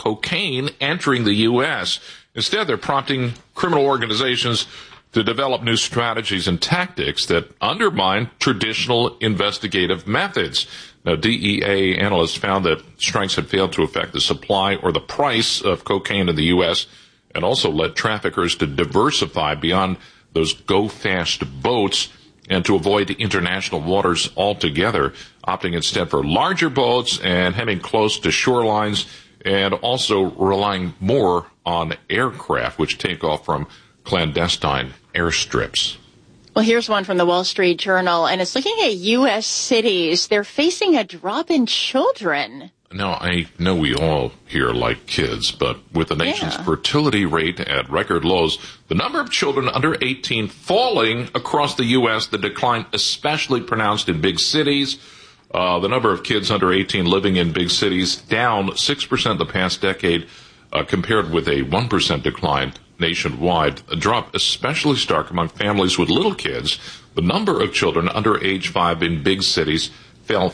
cocaine entering the U.S. Instead, they're prompting criminal organizations to develop new strategies and tactics that undermine traditional investigative methods. Now, DEA analysts found that strikes had failed to affect the supply or the price of cocaine in the U.S. and also led traffickers to diversify beyond those go-fast boats and to avoid international waters altogether, opting instead for larger boats and heading close to shorelines and also relying more on aircraft, which take off from clandestine airstrips. Well, here's one from the Wall Street Journal, and it's looking at U.S. cities. They're facing a drop in children. Now, I know we all here like kids, but with the nation's fertility rate at record lows, the number of children under 18 falling across the U.S., the decline especially pronounced in big cities. The number of kids under 18 living in big cities down 6% the past decade, compared with a 1% decline nationwide. A drop especially stark among families with little kids. The number of children under age 5 in big cities fell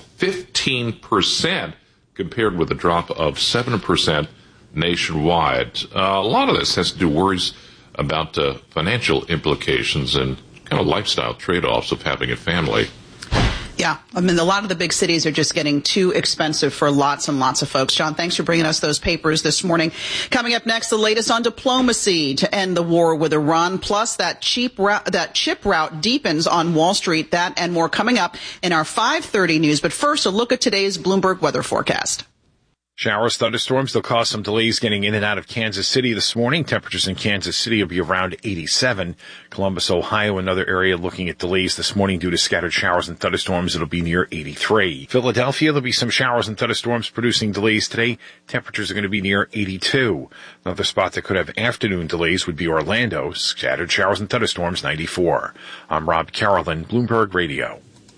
15%, compared with a drop of 7% nationwide. A lot of this has to do with worries about financial implications and kind of lifestyle trade-offs of having a family. Yeah, I mean, a lot of the big cities are just getting too expensive for lots and lots of folks. John, thanks for bringing us those papers this morning. Coming up next, the latest on diplomacy to end the war with Iran, plus that chip route deepens on Wall Street. That and more coming up in our 5:30 news. But first, a look at today's Bloomberg weather forecast. Showers, thunderstorms, they'll cause some delays getting in and out of Kansas City this morning. Temperatures in Kansas City will be around 87. Columbus, Ohio, another area looking at delays this morning due to scattered showers and thunderstorms. It'll be near 83. Philadelphia, there'll be some showers and thunderstorms producing delays today. Temperatures are going to be near 82. Another spot that could have afternoon delays would be Orlando. Scattered showers and thunderstorms, 94. I'm Rob Carolyn, Bloomberg Radio.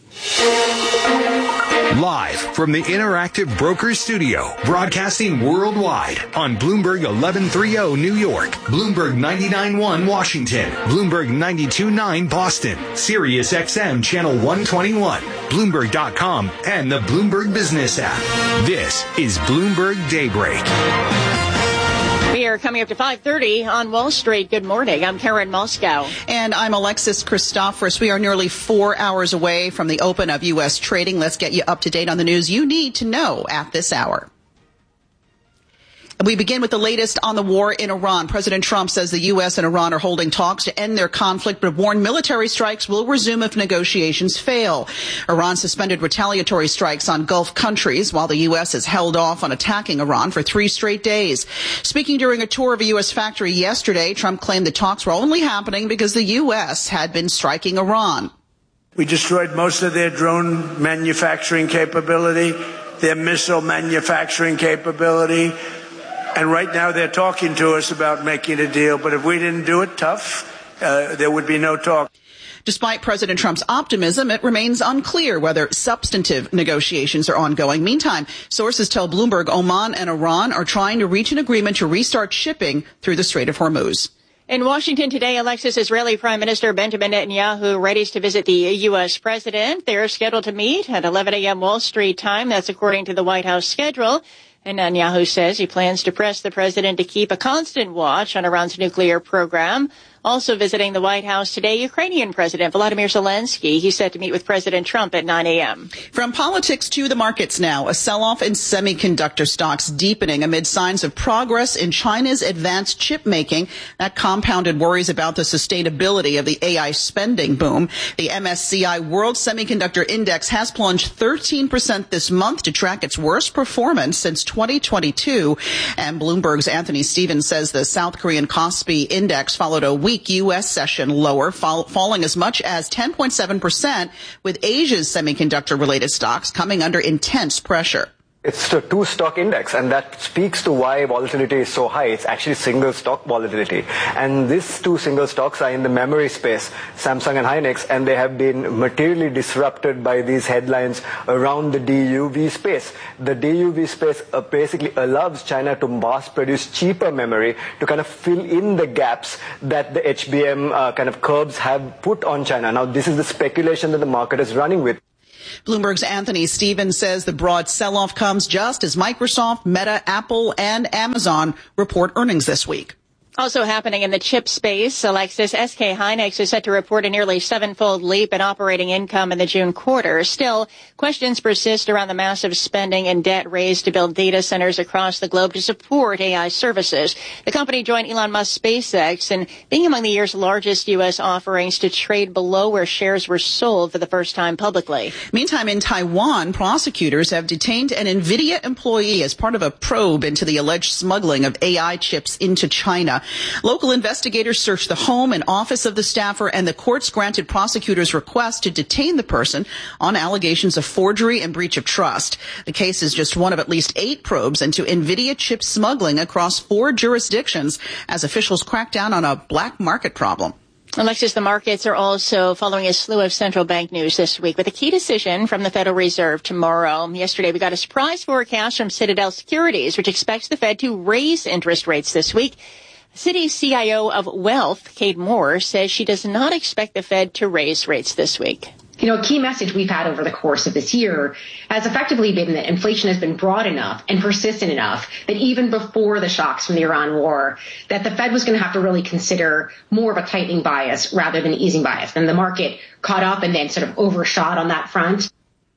Live from the Interactive Brokers Studio, broadcasting worldwide on Bloomberg 1130 New York, Bloomberg 99.1 Washington, Bloomberg 92.9 Boston, Sirius XM Channel 121, Bloomberg.com, and the Bloomberg Business app. This is Bloomberg Daybreak. We are coming up to 5:30 on Wall Street. Good morning. I'm Karen Moscow. And I'm Alexis Christoforous. We are nearly 4 hours away from the open of U.S. trading. Let's get you up to date on the news you need to know at this hour. We begin with the latest on the war in Iran. President Trump says the U.S. and Iran are holding talks to end their conflict, but warned military strikes will resume if negotiations fail. Iran suspended retaliatory strikes on Gulf countries, while the U.S. has held off on attacking Iran for 3 straight days. Speaking during a tour of a U.S. factory yesterday, Trump claimed the talks were only happening because the U.S. had been striking Iran. We destroyed most of their drone manufacturing capability, their missile manufacturing capability. And right now they're talking to us about making a deal. But if we didn't do it tough, there would be no talk. Despite President Trump's optimism, it remains unclear whether substantive negotiations are ongoing. Meantime, sources tell Bloomberg Oman and Iran are trying to reach an agreement to restart shipping through the Strait of Hormuz. In Washington today, Alexis, Israeli Prime Minister Benjamin Netanyahu readies to visit the U.S. president. They're scheduled to meet at 11 a.m. Wall Street time. That's according to the White House schedule. And Netanyahu says he plans to press the president to keep a constant watch on Iran's nuclear program. Also visiting the White House today, Ukrainian President Volodymyr Zelensky. He's set to meet with President Trump at 9 a.m. From politics to the markets now, a sell-off in semiconductor stocks deepening amid signs of progress in China's advanced chip making. That compounded worries about the sustainability of the AI spending boom. The MSCI World Semiconductor Index has plunged 13% this month to track its worst performance since 2022. And Bloomberg's Anthony Stevens says the South Korean Kospi Index followed a weak U.S. session lower, falling as much as 10.7%, with Asia's semiconductor-related stocks coming under intense pressure. It's a two-stock index, and that speaks to why volatility is so high. It's actually single-stock volatility. And these two single stocks are in the memory space, Samsung and Hynix, and they have been materially disrupted by these headlines around the DUV space. The DUV space basically allows China to mass-produce cheaper memory to kind of fill in the gaps that the HBM kind of curbs have put on China. Now, this is the speculation that the market is running with. Bloomberg's Anthony Stevens says the broad sell-off comes just as Microsoft, Meta, Apple, and Amazon report earnings this week. Also happening in the chip space, Alexis, SK Hynix is set to report a nearly seven-fold leap in operating income in the June quarter. Still, questions persist around the massive spending and debt raised to build data centers across the globe to support AI services. The company joined Elon Musk's SpaceX in being among the year's largest U.S. offerings to trade below where shares were sold for the first time publicly. Meantime, in Taiwan, prosecutors have detained an NVIDIA employee as part of a probe into the alleged smuggling of AI chips into China. Local investigators searched the home and office of the staffer, and the courts granted prosecutors' request to detain the person on allegations of forgery and breach of trust. The case is just one of at least 8 probes into NVIDIA chip smuggling across 4 jurisdictions as officials crack down on a black market problem. Alexis, the markets are also following a slew of central bank news this week with a key decision from the Federal Reserve tomorrow. Yesterday, we got a surprise forecast from Citadel Securities, which expects the Fed to raise interest rates this week. Citi CIO of Wealth, Kate Moore, says she does not expect the Fed to raise rates this week. You know, a key message we've had over the course of this year has effectively been that inflation has been broad enough and persistent enough that even before the shocks from the Iran war, that the Fed was going to have to really consider more of a tightening bias rather than an easing bias. And the market caught up and then sort of overshot on that front.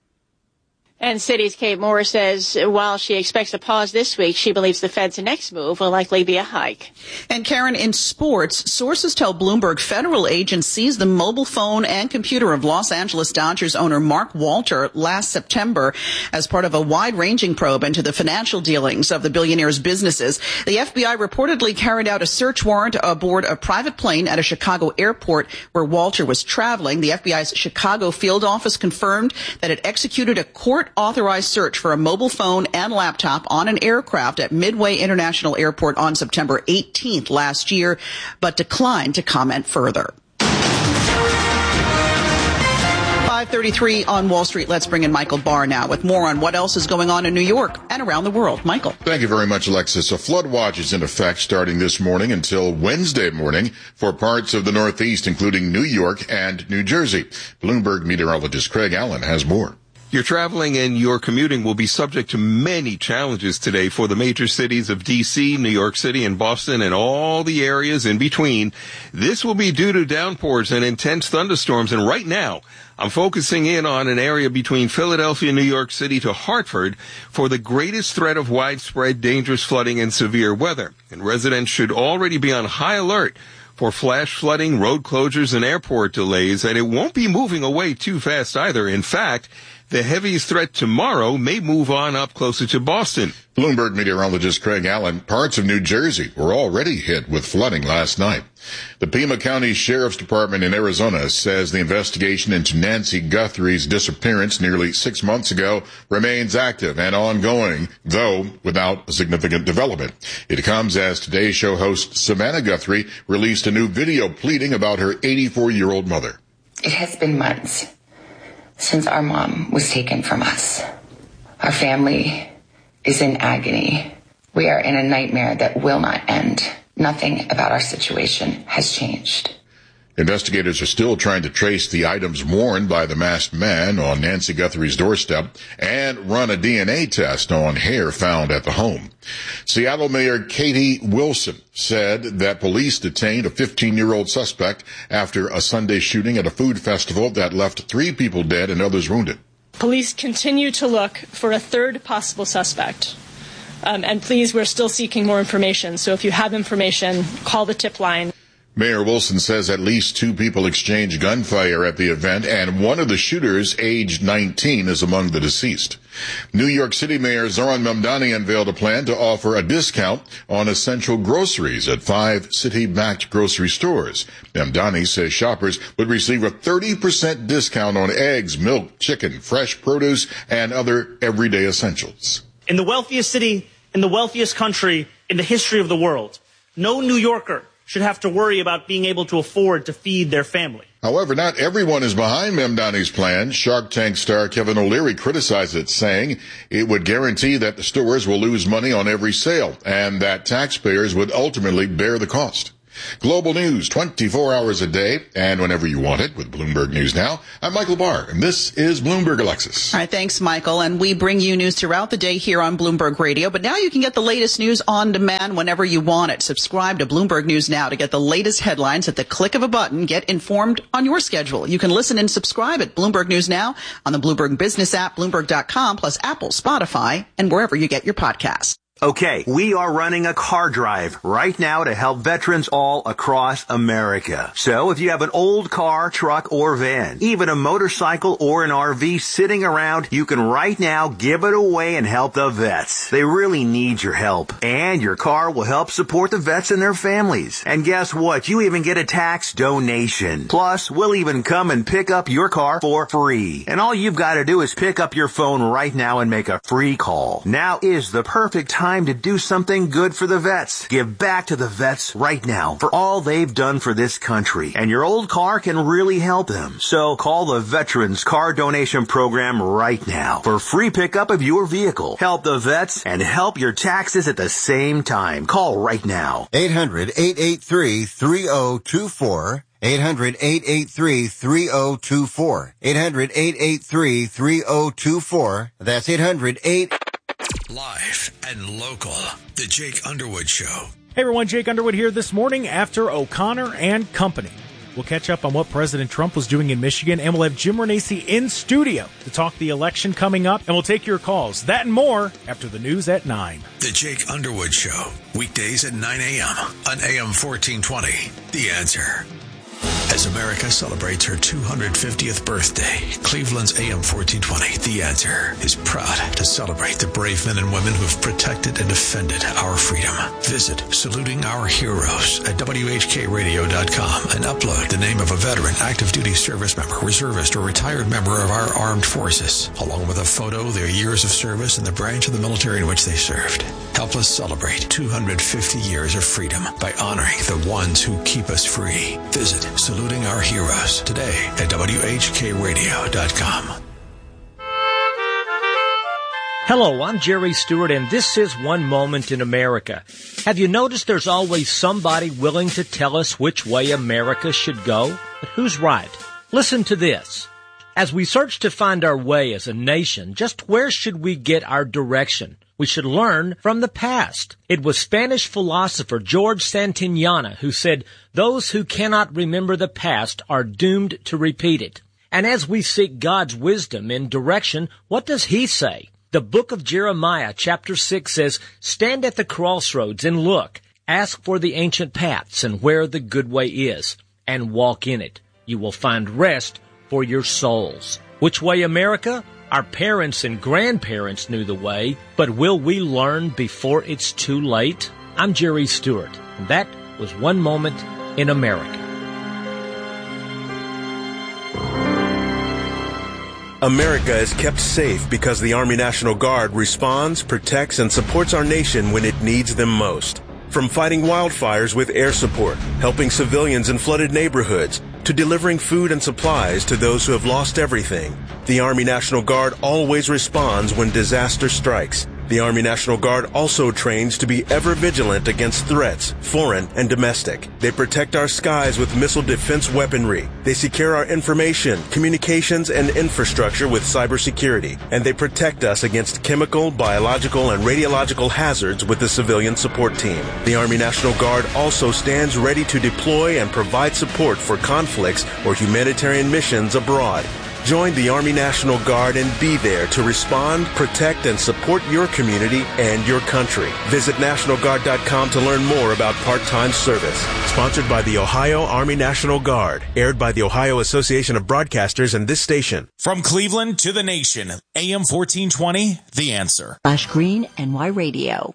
And Citi's Kate Moore says while she expects a pause this week, she believes the Fed's next move will likely be a hike. And Karen, in sports, sources tell Bloomberg federal agents seized the mobile phone and computer of Los Angeles Dodgers owner Mark Walter last September as part of a wide-ranging probe into the financial dealings of the billionaire's businesses. The FBI reportedly carried out a search warrant aboard a private plane at a Chicago airport where Walter was traveling. The FBI's Chicago field office confirmed that it executed a court-authorized search for a mobile phone and laptop on an aircraft at Midway International Airport on September 18th last year, but declined to comment further. 5:33 on Wall Street. Let's bring in Michael Barr now with more on what else is going on in New York and around the world. Michael. Thank you very much, Alexis. A flood watch is in effect starting this morning until Wednesday morning for parts of the Northeast, including New York and New Jersey. Bloomberg meteorologist Craig Allen has more. Your traveling and your commuting will be subject to many challenges today for the major cities of D.C., New York City, and Boston, and all the areas in between. This will be due to downpours and intense thunderstorms, and right now, I'm focusing in on an area between Philadelphia, New York City to Hartford for the greatest threat of widespread dangerous flooding and severe weather. And residents should already be on high alert for flash flooding, road closures, and airport delays, and it won't be moving away too fast either. In fact, the heaviest threat tomorrow may move on up closer to Boston. Bloomberg meteorologist Craig Allen, parts of New Jersey were already hit with flooding last night. The Pima County Sheriff's Department in Arizona says the investigation into Nancy Guthrie's disappearance nearly 6 months ago remains active and ongoing, though without significant development. It comes as Today Show host Savannah Guthrie released a new video pleading about her 84-year-old mother. It has been months since our mom was taken from us. Our family is in agony. We are in a nightmare that will not end. Nothing about our situation has changed. Investigators are still trying to trace the items worn by the masked man on Nancy Guthrie's doorstep and run a DNA test on hair found at the home. Seattle Mayor Katie Wilson said that police detained a 15-year-old suspect after a Sunday shooting at a food festival that left 3 people dead and others wounded. Police continue to look for a third possible suspect. And please, we're still seeking more information. So if you have information, call the tip line. Mayor Wilson says at least 2 people exchanged gunfire at the event, and one of the shooters, aged 19, is among the deceased. New York City Mayor Zohran Mamdani unveiled a plan to offer a discount on essential groceries at 5 city-backed grocery stores. Mamdani says shoppers would receive a 30% discount on eggs, milk, chicken, fresh produce, and other everyday essentials. In the wealthiest city, in the wealthiest country, in the history of the world, no New Yorker should have to worry about being able to afford to feed their family. However, not everyone is behind Mamdani's plan. Shark Tank star Kevin O'Leary criticized it, saying it would guarantee that the stores will lose money on every sale and that taxpayers would ultimately bear the cost. Global news 24 hours a day and whenever you want it with Bloomberg News Now. I'm Michael Barr, and this is Bloomberg Alexis. All right, thanks, Michael. And we bring you news throughout the day here on Bloomberg Radio, but now you can get the latest news on demand whenever you want it. Subscribe to Bloomberg News Now to get the latest headlines at the click of a button. Get informed on your schedule. You can listen and subscribe at Bloomberg News Now on the Bloomberg Business app, Bloomberg.com, plus Apple, Spotify, and wherever you get your podcasts. Okay, we are running a car drive right now to help veterans all across America. So if you have an old car, truck, or van, even a motorcycle or an RV sitting around, you can right now give it away and help the vets. They really need your help. And your car will help support the vets and their families. And guess what? You even get a tax donation. Plus, we'll even come and pick up your car for free. And all you've got to do is pick up your phone right now and make a free call. Now is the perfect time to do something good for the vets. Give back to the vets right now for all they've done for this country. And your old car can really help them. So call the Veterans Car Donation Program right now for free pickup of your vehicle. Help the vets and help your taxes at the same time. Call right now. 800-883-3024. 800-883-3024. 800-883-3024. That's 800-8... Live and local, The Jake Underwood Show. Hey everyone, Jake Underwood here this morning after O'Connor and Company. We'll catch up on what President Trump was doing in Michigan, and we'll have Jim Renacci in studio to talk the election coming up, and we'll take your calls. That and more after the news at 9. The Jake Underwood Show, weekdays at 9 a.m. on AM 1420. The Answer. As America celebrates her 250th birthday, Cleveland's AM 1420, The Answer, is proud to celebrate the brave men and women who have protected and defended our freedom. Visit Saluting Our Heroes at WHKRadio.com and upload the name of a veteran, active duty service member, reservist, or retired member of our armed forces, along with a photo, their years of service, and the branch of the military in which they served. Help us celebrate 250 years of freedom by honoring the ones who keep us free. Visit Saluting Our Heroes today at WHKRadio.com. Hello, I'm Jerry Stewart, and this is One Moment in America. Have you noticed there's always somebody willing to tell us which way America should go? But who's right? Listen to this. As we search to find our way as a nation, just where should we get our direction? We should learn from the past. It was Spanish philosopher George Santayana who said, "Those who cannot remember the past are doomed to repeat it." And as we seek God's wisdom and direction, what does He say? The book of Jeremiah, chapter 6 says, "Stand at the crossroads and look. Ask for the ancient paths and where the good way is, and walk in it. You will find rest for your souls." Which way, America? Our parents and grandparents knew the way, but will we learn before it's too late? I'm Jerry Stewart, and that was One Moment in America. America is kept safe because the Army National Guard responds, protects, and supports our nation when it needs them most. From fighting wildfires with air support, helping civilians in flooded neighborhoods, to delivering food and supplies to those who have lost everything, the Army National Guard always responds when disaster strikes. The Army National Guard also trains to be ever vigilant against threats, foreign and domestic. They protect our skies with missile defense weaponry. They secure our information, communications, and infrastructure with cybersecurity. And they protect us against chemical, biological, and radiological hazards with the civilian support team. The Army National Guard also stands ready to deploy and provide support for conflicts or humanitarian missions abroad. Join the Army National Guard and be there to respond, protect, and support your community and your country. Visit NationalGuard.com to learn more about part-time service. Sponsored by the Ohio Army National Guard. Aired by the Ohio Association of Broadcasters and this station. From Cleveland to the nation, AM 1420, The Answer. Green NY Radio.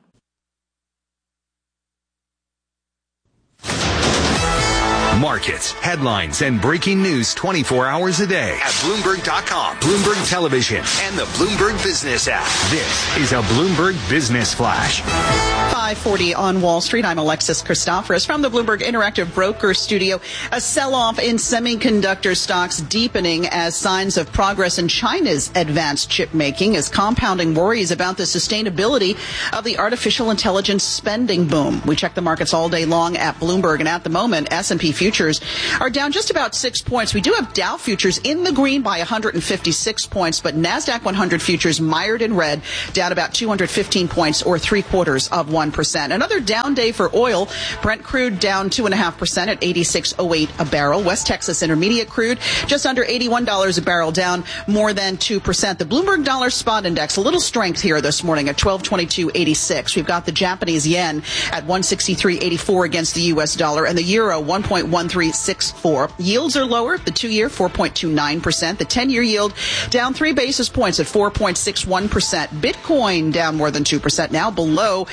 Markets, headlines, and breaking news 24 hours a day at Bloomberg.com, Bloomberg Television, and the Bloomberg Business app. This is a Bloomberg Business Flash. 5:40 on Wall Street. I'm Alexis Christoforous from the Bloomberg Interactive Broker Studio. A sell-off in semiconductor stocks deepening as signs of progress in China's advanced chip making is compounding worries about the sustainability of the artificial intelligence spending boom. We check the markets all day long at Bloomberg, and at the moment, S&P futures are down just about 6 points. We do have Dow futures in the green by 156 points, but NASDAQ 100 futures mired in red, down about 215 points or 0.75%. Another down day for oil. Brent crude down 2.5% at $86.08 a barrel. West Texas Intermediate crude just under $81 a barrel, down more than 2%. The Bloomberg Dollar Spot Index, a little strength here this morning at 1222.86. We've got the Japanese yen at 163.84 against the U.S. dollar, and the euro 1.1364. Yields are lower. The 2-year 4.29%. The 10-year yield down 3 basis points at 4.61%. Bitcoin down more than 2% now, below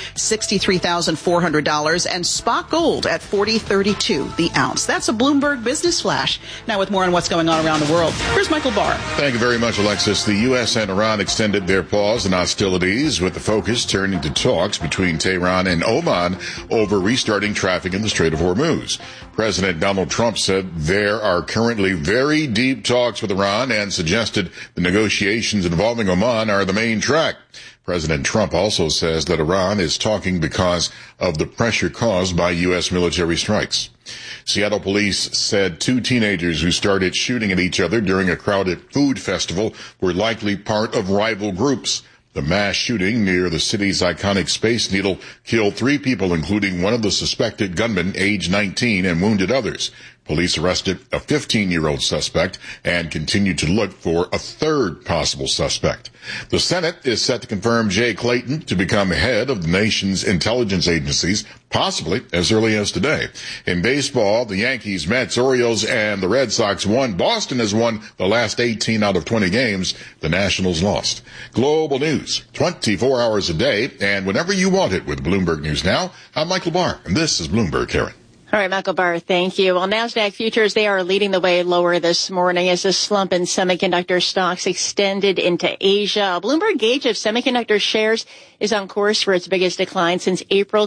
$63,400, and spot gold at $40.32 the ounce. That's a Bloomberg Business Flash. Now with more on what's going on around the world, here's Michael Barr. Thank you very much, Alexis. The U.S. and Iran extended their pause in hostilities, with the focus turning to talks between Tehran and Oman over restarting traffic in the Strait of Hormuz. President Donald Trump said there are currently very deep talks with Iran and suggested the negotiations involving Oman are the main track. President Trump also says that Iran is talking because of the pressure caused by U.S. military strikes. Seattle police said 2 teenagers who started shooting at each other during a crowded food festival were likely part of rival groups. The mass shooting near the city's iconic Space Needle killed 3 people, including one of the suspected gunmen, aged 19, and wounded others. Police arrested a 15-year-old suspect and continue to look for a 3rd possible suspect. The Senate is set to confirm Jay Clayton to become head of the nation's intelligence agencies, possibly as early as today. In baseball, the Yankees, Mets, Orioles, and the Red Sox won. Boston has won the last 18 out of 20 games. The Nationals lost. Global news, 24 hours a day, and whenever you want it with Bloomberg News Now. I'm Michael Barr, and this is Bloomberg Karen. All right, Michael Barr, thank you. Well, NASDAQ futures, they are leading the way lower this morning as the slump in semiconductor stocks extended into Asia. A Bloomberg gauge of semiconductor shares is on course for its biggest decline since April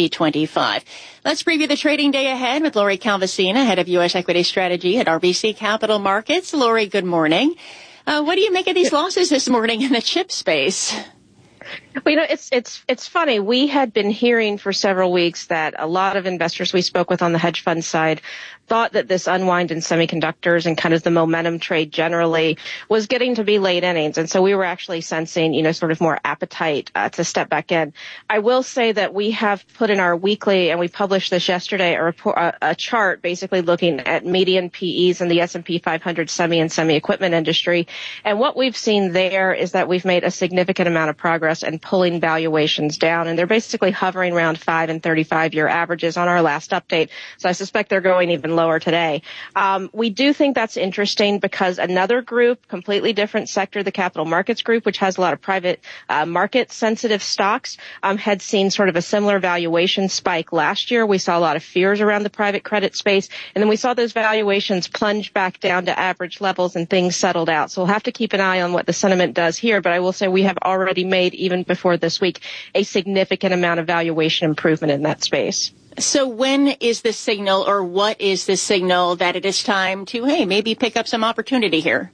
2025. Let's preview the trading day ahead with Lori Calvasina, head of U.S. equity strategy at RBC Capital Markets. Lori, good morning. What do you make of these losses this morning in the chip space? Well, you know, it's funny. We had been hearing for several weeks that a lot of investors we spoke with on the hedge fund side thought that this unwind in semiconductors and kind of the momentum trade generally was getting to be late innings. And so we were actually sensing, you know, sort of more appetite to step back in. I will say that we have put in our weekly, and we published this yesterday, a chart basically looking at median PEs in the S&P 500 semi and semi-equipment industry. And what we've seen there is that we've made a significant amount of progress in pulling valuations down. And they're basically hovering around 5 and 35-year averages on our last update. So I suspect they're going even lower today. We do think that's interesting because another group, completely different sector, the capital markets group, which has a lot of private market sensitive stocks, had seen sort of a similar valuation spike last year. We saw a lot of fears around the private credit space, and then we saw those valuations plunge back down to average levels and things settled out. So we'll have to keep an eye on what the sentiment does here, but I will say we have already made, even before this week, a significant amount of valuation improvement in that space. So when is the signal, or what is the signal that it is time to, hey, maybe pick up some opportunity here?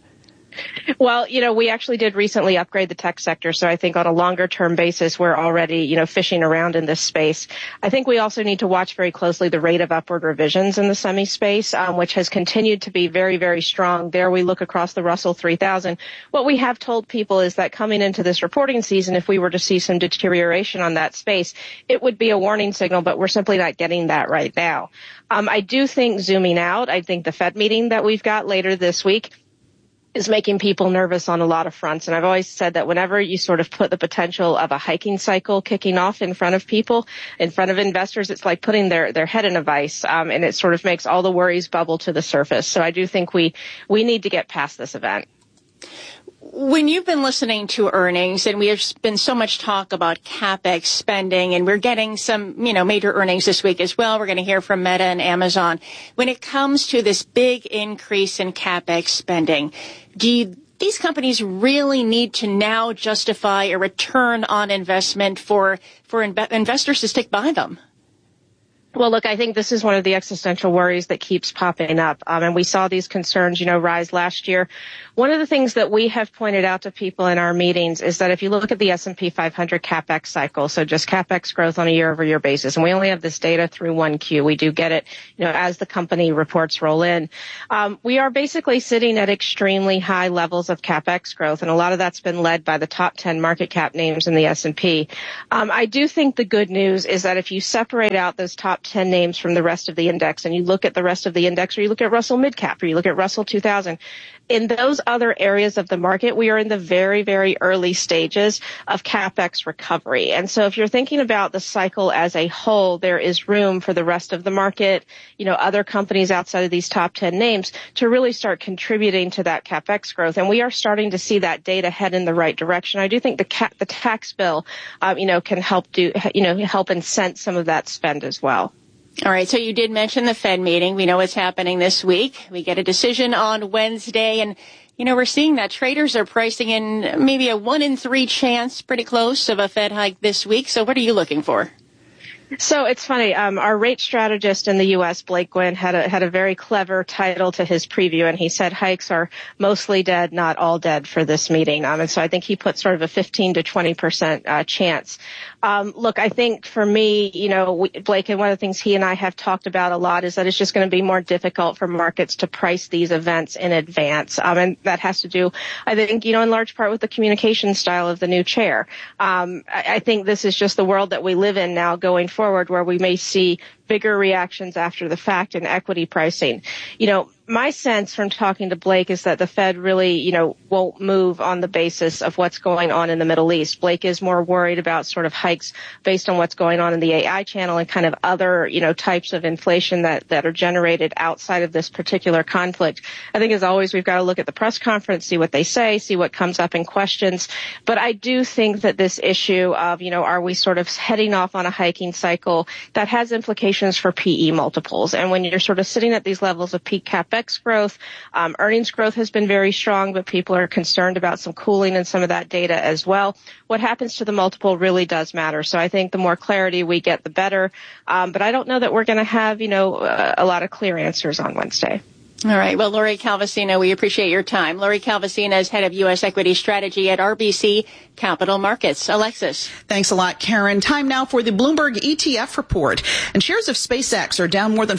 Well, you know, we actually did recently upgrade the tech sector. So I think on a longer term basis, we're already, you know, fishing around in this space. I think we also need to watch very closely the rate of upward revisions in the semi space, which has continued to be very, very strong. There we look across the Russell 3000. What we have told people is that coming into this reporting season, if we were to see some deterioration on that space, it would be a warning signal, but we're simply not getting that right now. I do think zooming out, I think the Fed meeting that we've got later this week is making people nervous on a lot of fronts. And I've always said that whenever you sort of put the potential of a hiking cycle kicking off in front of people, in front of investors, it's like putting their head in a vice. And it sort of makes all the worries bubble to the surface. So I do think we need to get past this event. When you've been listening to earnings, and there's been so much talk about CapEx spending, and we're getting some, you know, major earnings this week as well. We're going to hear from Meta and Amazon. When it comes to this big increase in CapEx spending, do you these companies really need to now justify a return on investment for investors to stick by them? Well, look, I think this is one of the existential worries that keeps popping up. And we saw these concerns, rise last year. One of the things that we have pointed out to people in our meetings is that if you look at the S&P 500 CapEx cycle, so just CapEx growth on a year-over-year basis, and we only have this data through 1Q. We do get it, as the company reports roll in. We are basically sitting at extremely high levels of CapEx growth, and a lot of that's been led by the top 10 market cap names in the S&P. I do think the good news is that if you separate out those top 10 names from the rest of the index and you look at the rest of the index, or you look at Russell Midcap, or you look at Russell 2000, in those other areas of the market, we are in the very, very early stages of CapEx recovery. And so if you're thinking about the cycle as a whole, there is room for the rest of the market, other companies outside of these top 10 names to really start contributing to that CapEx growth. And we are starting to see that data head in the right direction. I do think the tax bill, can help help incent some of that spend as well. All right. So you did mention the Fed meeting. We know what's happening this week. We get a decision on Wednesday. And, we're seeing that traders are pricing in maybe a 1 in 3 chance, pretty close, of a Fed hike this week. So what are you looking for? So it's funny. Our rate strategist in the U.S., Blake Gwynn, had a very clever title to his preview, and he said hikes are mostly dead, not all dead for this meeting. And so I think he put sort of a 15 to 20% chance. Look, I think for me, Blake, and one of the things he and I have talked about a lot is that it's just going to be more difficult for markets to price these events in advance. And that has to do, I think, in large part with the communication style of the new chair. I think this is just the world that we live in now going forward, where we may see bigger reactions after the fact in equity pricing. My sense from talking to Blake is that the Fed really, won't move on the basis of what's going on in the Middle East. Blake is more worried about sort of hikes based on what's going on in the AI channel and kind of other, types of inflation that are generated outside of this particular conflict. I think, as always, we've got to look at the press conference, see what they say, see what comes up in questions. But I do think that this issue of, are we sort of heading off on a hiking cycle, that has implications for PE multiples. And when you're sort of sitting at these levels of peak CapEx growth, earnings growth has been very strong, but people are concerned about some cooling in some of that data as well. What happens to the multiple really does matter. So I think the more clarity we get, the better. But I don't know that we're going to have, a lot of clear answers on Wednesday. All right. Well, Lori Calvasina, we appreciate your time. Lori Calvasina is head of U.S. equity strategy at RBC Capital Markets. Alexis. Thanks a lot, Karen. Time now for the Bloomberg ETF report. And shares of SpaceX are down more than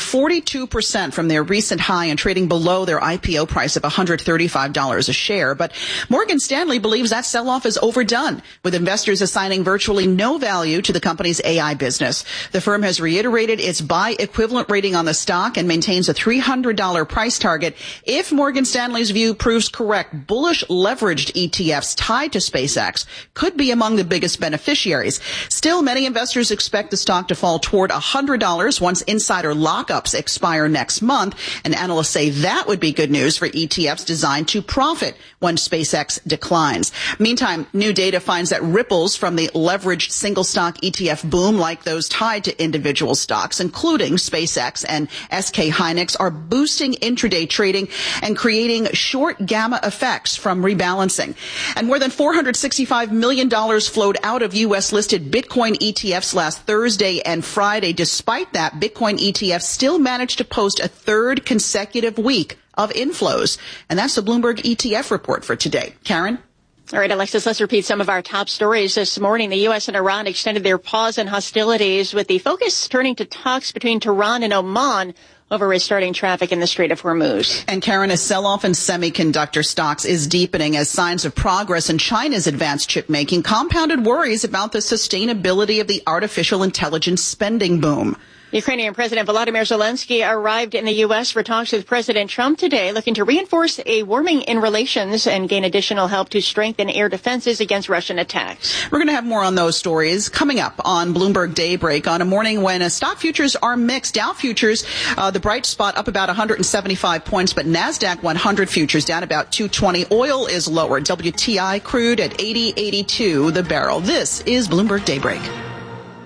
42% from their recent high and trading below their IPO price of $135 a share. But Morgan Stanley believes that sell-off is overdone, with investors assigning virtually no value to the company's AI business. The firm has reiterated its buy equivalent rating on the stock and maintains a $300 price target. If Morgan Stanley's view proves correct, bullish leveraged ETFs tied to SpaceX could be among the biggest beneficiaries. Still, many investors expect the stock to fall toward $100 once insider lockups expire next month, and analysts say that would be good news for ETFs designed to profit when SpaceX declines. Meantime, new data finds that ripples from the leveraged single stock ETF boom, like those tied to individual stocks, including SpaceX and SK Hynix, are boosting intraday trading and creating short gamma effects from rebalancing. And more than $465 million flowed out of U.S. listed Bitcoin ETFs last Thursday and Friday. Despite that, Bitcoin ETFs still managed to post a third consecutive week of inflows. And that's the Bloomberg ETF report for today. Karen? All right, Alexis, let's repeat some of our top stories this morning. The U.S. and Iran extended their pause in hostilities, with the focus turning to talks between Tehran and Oman over restarting traffic in the Strait of Hormuz. And Karen, a sell-off in semiconductor stocks is deepening as signs of progress in China's advanced chip making compounded worries about the sustainability of the artificial intelligence spending boom. Ukrainian President Volodymyr Zelensky arrived in the U.S. for talks with President Trump today, looking to reinforce a warming in relations and gain additional help to strengthen air defenses against Russian attacks. We're going to have more on those stories coming up on Bloomberg Daybreak on a morning when stock futures are mixed. Dow futures, the bright spot, up about 175 points, but NASDAQ 100 futures down about 220. Oil is lower. WTI crude at $80.82 the barrel. This is Bloomberg Daybreak.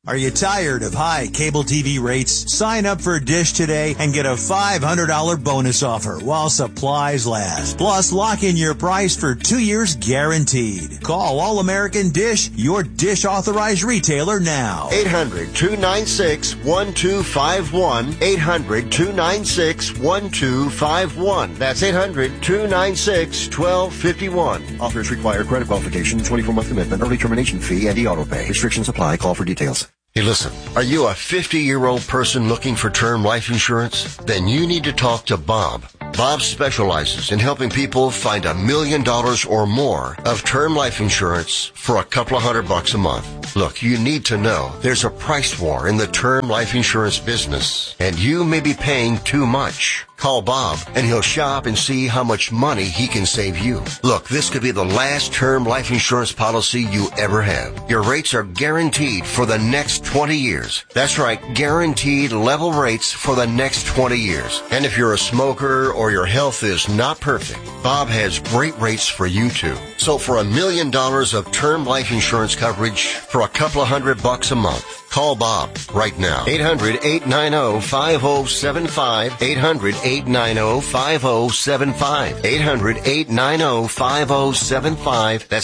Are you tired of high cable TV rates? Sign up for Dish today and get a $500 bonus offer while supplies last. Plus, lock in your price for 2 years guaranteed. Call All American Dish, your Dish authorized retailer now. 800-296-1251. 800-296-1251. That's 800-296-1251. Offers require credit qualification, 24-month commitment, early termination fee, and e-auto pay. Restrictions apply. Call for details. Hey, listen, are you a 50-year-old person looking for term life insurance? Then you need to talk to Bob. Bob specializes in helping people find $1 million or more of term life insurance for a couple of $100 a month. Look, you need to know there's a price war in the term life insurance business, and you may be paying too much. Call Bob, and he'll shop and see how much money he can save you. Look, this could be the last term life insurance policy you ever have. Your rates are guaranteed for the next 20 years. That's right, guaranteed level rates for the next 20 years. And if you're a smoker or your health is not perfect, Bob has great rates for you too. So for $1 million of term life insurance coverage for a couple of $100 a month, call Bob right now. 800-890-5075. 800-890-5075. 800-890-5075. That's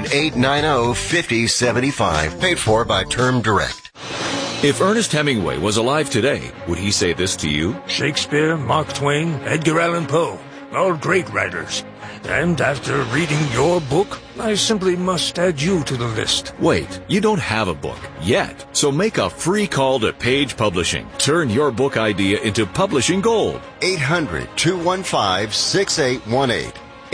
800-890-5075. Paid for by Term Direct. If Ernest Hemingway was alive today, would he say this to you? Shakespeare, Mark Twain, Edgar Allan Poe, all great writers. And after reading your book, I simply must add you to the list. Wait, you don't have a book yet. So make a free call to Page Publishing. Turn your book idea into publishing gold. 800-215-6818.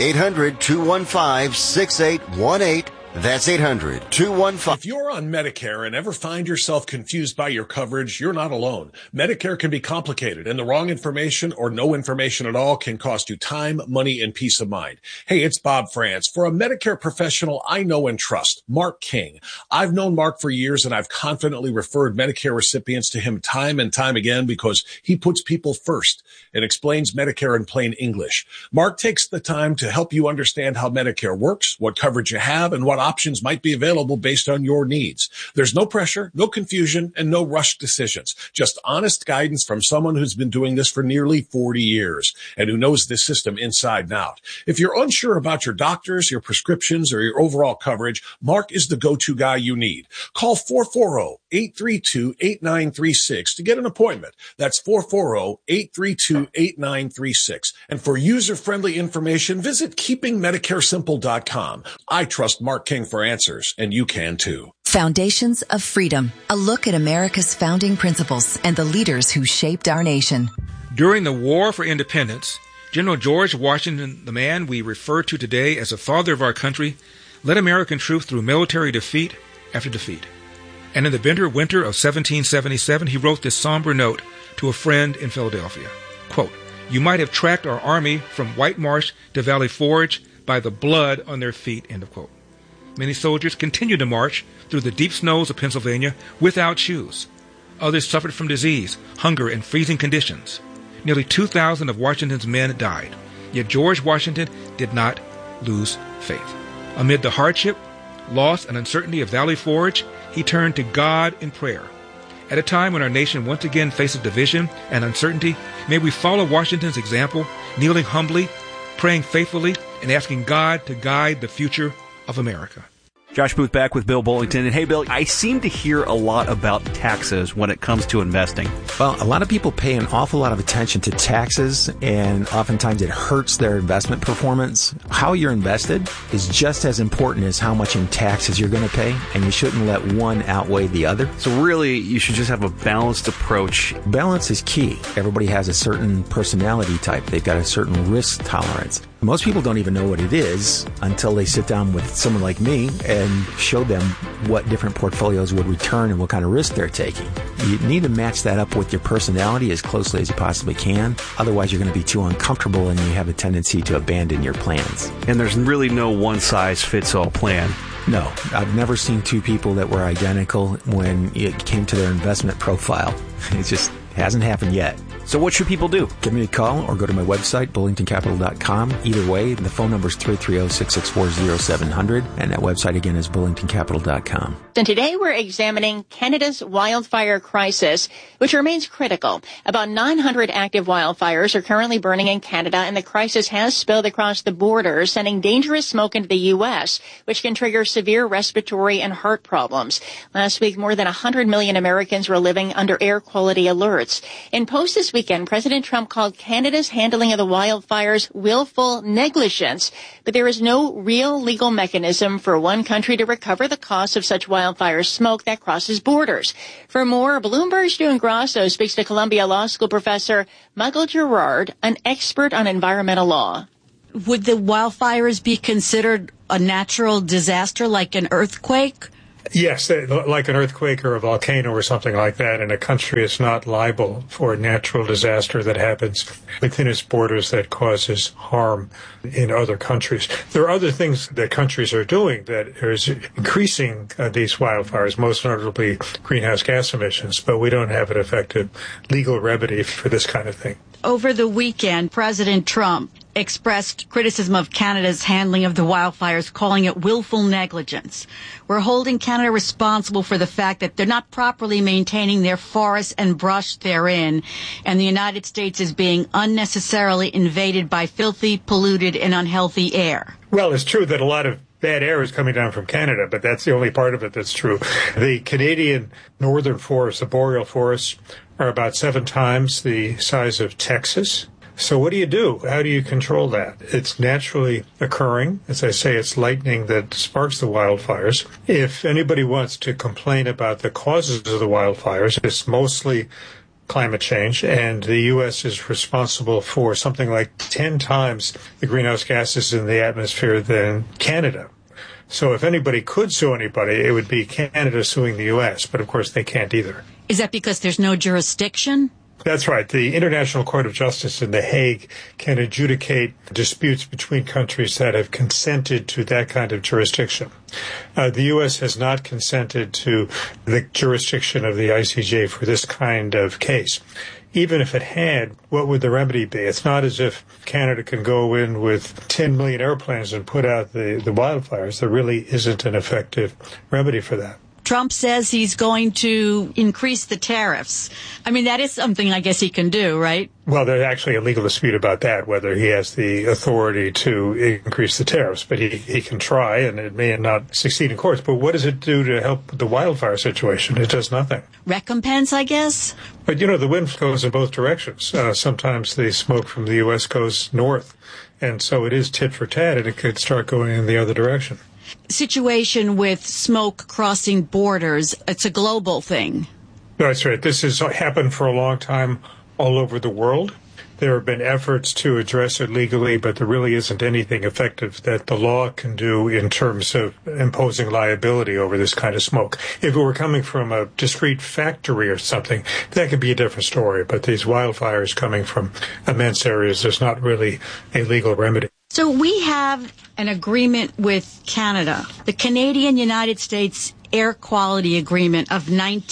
800-215-6818. That's 800-215. If you're on Medicare and ever find yourself confused by your coverage, you're not alone. Medicare can be complicated, and the wrong information or no information at all can cost you time, money, and peace of mind. Hey, it's Bob France. For a Medicare professional I know and trust, Mark King. I've known Mark for years, and I've confidently referred Medicare recipients to him time and time again because he puts people first and explains Medicare in plain English. Mark takes the time to help you understand how Medicare works, what coverage you have, and what options might be available based on your needs. There's no pressure, no confusion, and no rushed decisions. Just honest guidance from someone who's been doing this for nearly 40 years and who knows this system inside and out. If you're unsure about your doctors, your prescriptions, or your overall coverage, Mark is the go-to guy you need. Call 440-832-8936 to get an appointment. That's 440-832-8936. And for user-friendly information, visit keepingmedicaresimple.com. I trust Mark King for answers, and you can too. Foundations of Freedom, a look at America's founding principles and the leaders who shaped our nation. During the War for Independence, General George Washington, the man we refer to today as the father of our country, led American troops through military defeat after defeat. And in the bitter winter of 1777, he wrote this somber note to a friend in Philadelphia. Quote, "You might have tracked our army from White Marsh to Valley Forge by the blood on their feet," end of quote. Many soldiers continued to march through the deep snows of Pennsylvania without shoes. Others suffered from disease, hunger, and freezing conditions. Nearly 2,000 of Washington's men died. Yet George Washington did not lose faith. Amid the hardship, loss, and uncertainty of Valley Forge, he turned to God in prayer. At a time when our nation once again faces division and uncertainty, may we follow Washington's example, kneeling humbly, praying faithfully, and asking God to guide the future of America. Josh Booth back with Bill Bullington. And hey, Bill, I seem to hear a lot about taxes when it comes to investing. Well, a lot of people pay an awful lot of attention to taxes, and oftentimes it hurts their investment performance. How you're invested is just as important as how much in taxes you're going to pay, and you shouldn't let one outweigh the other. So really, you should just have a balanced approach. Balance is key. Everybody has a certain personality type. They've got a certain risk tolerance. Most people don't even know what it is until they sit down with someone like me and show them what different portfolios would return and what kind of risk they're taking. You need to match that up with your personality as closely as you possibly can. Otherwise, you're going to be too uncomfortable and you have a tendency to abandon your plans. And there's really no one-size-fits-all plan. No, I've never seen two people that were identical when it came to their investment profile. It just hasn't happened yet. So what should people do? Give me a call or go to my website, bullingtoncapital.com. Either way, the phone number is 330-664-0700, and that website again is bullingtoncapital.com. And today we're examining Canada's wildfire crisis, which remains critical. About 900 active wildfires are currently burning in Canada, and the crisis has spilled across the border, sending dangerous smoke into the U.S., which can trigger severe respiratory and heart problems. Last week, more than 100 million Americans were living under air quality alerts. In post this weekend, President Trump called Canada's handling of the wildfires willful negligence, but there is no real legal mechanism for one country to recover the cost of such wildfire smoke that crosses borders. For more, Bloomberg's Stu Grasso speaks to Columbia Law School professor Michael Gerard, an expert on environmental law. Would the wildfires be considered a natural disaster like an earthquake? Yes, like an earthquake or a volcano or something like that, and a country is not liable for a natural disaster that happens within its borders that causes harm in other countries. There are other things that countries are doing that is increasing these wildfires, most notably greenhouse gas emissions, but we don't have an effective legal remedy for this kind of thing. Over the weekend, President Trump expressed criticism of Canada's handling of the wildfires, calling it willful negligence. We're holding Canada responsible for the fact that they're not properly maintaining their forests and brush therein, and the United States is being unnecessarily invaded by filthy, polluted, and unhealthy air. Well, it's true that a lot of bad air is coming down from Canada, but that's the only part of it that's true. The Canadian northern forests, the boreal forests, are about 7 times the size of Texas. So what do you do? How do you control that? It's naturally occurring. As I say, it's lightning that sparks the wildfires. If anybody wants to complain about the causes of the wildfires, it's mostly climate change, and the U.S. is responsible for something like 10 times the greenhouse gases in the atmosphere than Canada. So if anybody could sue anybody, it would be Canada suing the U.S., but of course they can't either. Is that because there's no jurisdiction? That's right. The International Court of Justice in The Hague can adjudicate disputes between countries that have consented to that kind of jurisdiction. The U.S. has not consented to the jurisdiction of the ICJ for this kind of case. Even if it had, what would the remedy be? It's not as if Canada can go in with 10 million airplanes and put out the wildfires. There really isn't an effective remedy for that. Trump says he's going to increase the tariffs. I mean, that is something I guess he can do, right? Well, there's actually a legal dispute about that, whether he has the authority to increase the tariffs. But he can try, and it may not succeed in courts. But what does it do to help the wildfire situation? It does nothing. Recompense, I guess? But, the wind goes in both directions. Sometimes the smoke from the U.S. goes north. And so it is tit for tat, and it could start going in the other direction. Situation with smoke crossing borders, it's a global thing. That's right. This has happened for a long time all over the world. There have been efforts to address it legally, but there really isn't anything effective that the law can do in terms of imposing liability over this kind of smoke. If it were coming from a discrete factory or something, that could be a different story. But these wildfires coming from immense areas, there's not really a legal remedy. So we have an agreement with Canada, the Canadian-United States Air Quality Agreement of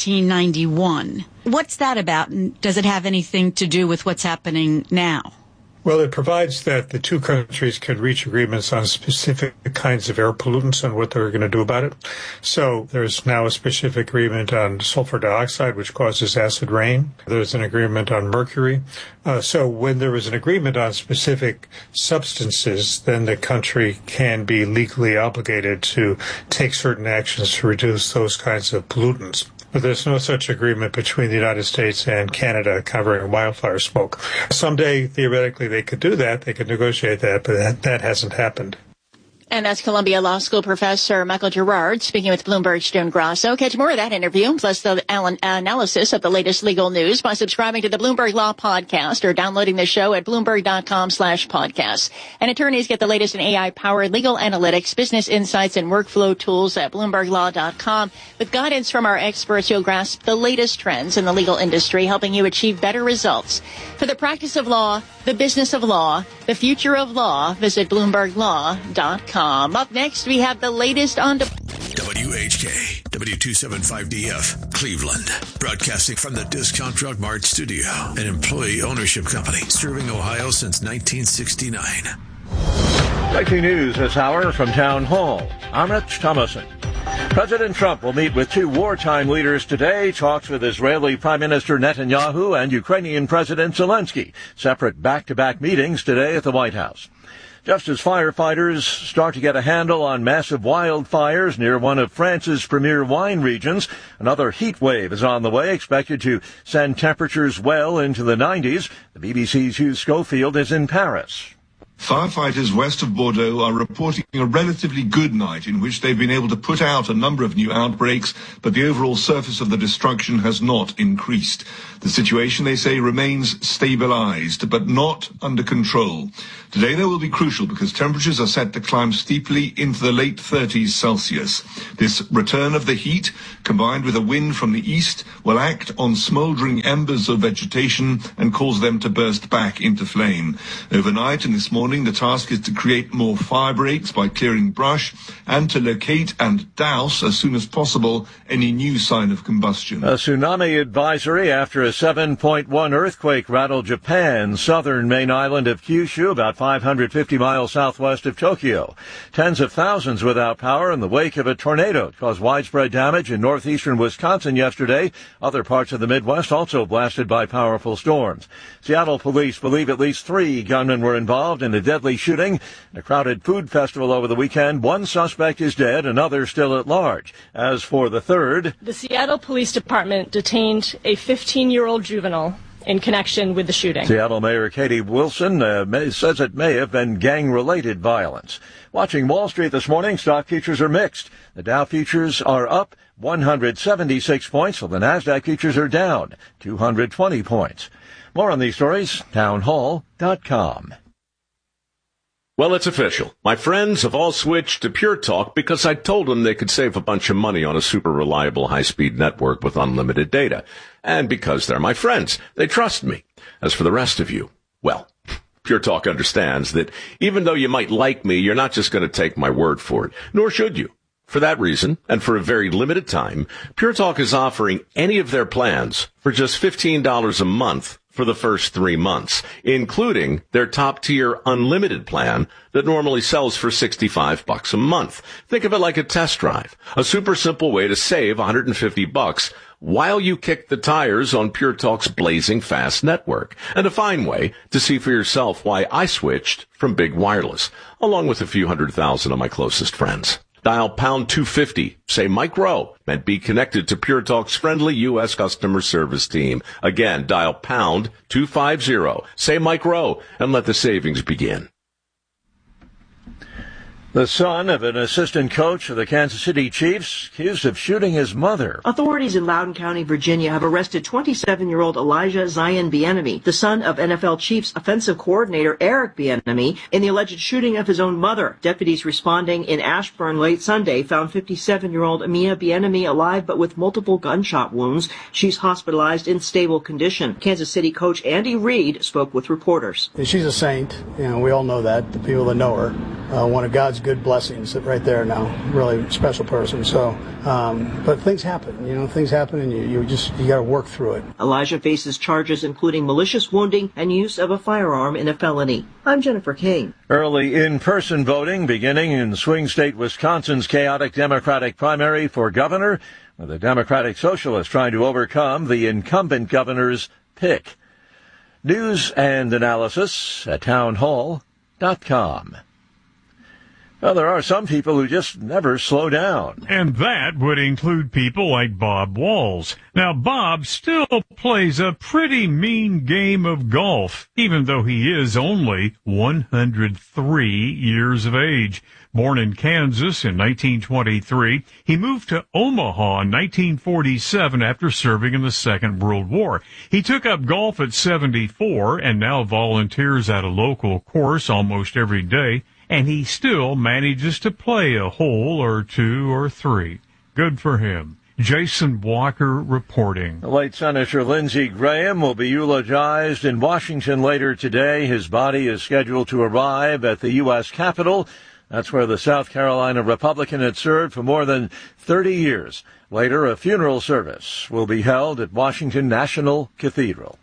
1991. What's that about, and does it have anything to do with what's happening now? Well, it provides that the two countries can reach agreements on specific kinds of air pollutants and what they're going to do about it. So there's now a specific agreement on sulfur dioxide, which causes acid rain. There's an agreement on mercury. So when there is an agreement on specific substances, then the country can be legally obligated to take certain actions to reduce those kinds of pollutants. But there's no such agreement between the United States and Canada covering wildfire smoke. Someday, theoretically, they could do that. They could negotiate that, but that hasn't happened. And that's Columbia Law School professor Michael Gerard speaking with Bloomberg's Stu Grasso. Catch more of that interview, plus the analysis of the latest legal news by subscribing to the Bloomberg Law Podcast or downloading the show at Bloomberg.com/podcasts. And attorneys get the latest in AI-powered legal analytics, business insights, and workflow tools at BloombergLaw.com. With guidance from our experts, you'll grasp the latest trends in the legal industry, helping you achieve better results. For the practice of law, the business of law, the future of law, visit BloombergLaw.com. Up next, we have the latest on... WHK, W275DF, Cleveland. Broadcasting from the Discount Drug Mart studio, an employee ownership company serving Ohio since 1969. Breaking news this hour from Town Hall. I'm Rich Thomason. President Trump will meet with two wartime leaders today, talks with Israeli Prime Minister Netanyahu and Ukrainian President Zelensky. Separate back-to-back meetings today at the White House. Just as firefighters start to get a handle on massive wildfires near one of France's premier wine regions, another heat wave is on the way, expected to send temperatures well into the 90s. The BBC's Hugh Schofield is in Paris. Firefighters west of Bordeaux are reporting a relatively good night in which they've been able to put out a number of new outbreaks, but the overall surface of the destruction has not increased. The situation, they say, remains stabilized, but not under control. Today, though, will be crucial because temperatures are set to climb steeply into the late 30s Celsius. This return of the heat, combined with a wind from the east, will act on smoldering embers of vegetation and cause them to burst back into flame. Overnight and this morning, the task is to create more fire breaks by clearing brush and to locate and douse as soon as possible any new sign of combustion. A tsunami advisory after a 7.1 earthquake rattled Japan's southern main island of Kyushu, about 550 miles southwest of Tokyo. Tens of thousands without power in the wake of a tornado caused widespread damage in northeastern Wisconsin yesterday. Other parts of the Midwest also blasted by powerful storms. Seattle police believe at least 3 gunmen were involved in a deadly shooting at a crowded food festival over the weekend. One suspect is dead, another still at large. As for the third, the Seattle Police Department detained a 15-year-old juvenile in connection with the shooting. Seattle Mayor Katie Wilson says it may have been gang-related violence. Watching Wall Street this morning, stock futures are mixed. The Dow futures are up 176 points, while the NASDAQ futures are down 220 points. More on these stories, townhall.com. Well, it's official. My friends have all switched to Pure Talk because I told them they could save a bunch of money on a super reliable high-speed network with unlimited data. And because they're my friends, they trust me. As for the rest of you, well, Pure Talk understands that even though you might like me, you're not just going to take my word for it, nor should you. For that reason, and for a very limited time, Pure Talk is offering any of their plans for just $15 a month for the first 3 months, including their top-tier unlimited plan that normally sells for $65 a month. Think of it like a test drive, a super simple way to save $150 while you kick the tires on Pure Talk's blazing fast network, and a fine way to see for yourself why I switched from big wireless, along with a few 100,000 of my closest friends. Dial pound 250, say Mike Rowe, and be connected to Pure Talk's friendly U.S. customer service team. Again, dial pound 250, say Mike Rowe, and let the savings begin. The son of an assistant coach of the Kansas City Chiefs accused of shooting his mother. Authorities in Loudoun County, Virginia have arrested 27-year-old Elijah Zion Bieniemy, the son of NFL Chiefs offensive coordinator Eric Bieniemy, in the alleged shooting of his own mother. Deputies responding in Ashburn late Sunday found 57-year-old Mia Bieniemy alive but with multiple gunshot wounds. She's hospitalized in stable condition. Kansas City coach Andy Reid spoke with reporters. She's a saint. We all know that, the people that know her. One of God's good blessings right there now. Really special person. So, but things happen, things happen and you got to work through it. Elijah faces charges including malicious wounding and use of a firearm in a felony. I'm Jennifer King. Early in-person voting beginning in swing state Wisconsin's chaotic Democratic primary for governor, with the Democratic Socialists trying to overcome the incumbent governor's pick. News and analysis at townhall.com. Well, there are some people who just never slow down. And that would include people like Bob Walls. Now, Bob still plays a pretty mean game of golf, even though he is only 103 years of age. Born in Kansas in 1923, he moved to Omaha in 1947 after serving in the Second World War. He took up golf at 74 and now volunteers at a local course almost every day. And he still manages to play a hole or two or three. Good for him. Jason Walker reporting. The late Senator Lindsey Graham will be eulogized in Washington later today. His body is scheduled to arrive at the U.S. Capitol That's where the South Carolina Republican had served for more than 30 years. Later, a funeral service will be held at Washington National Cathedral.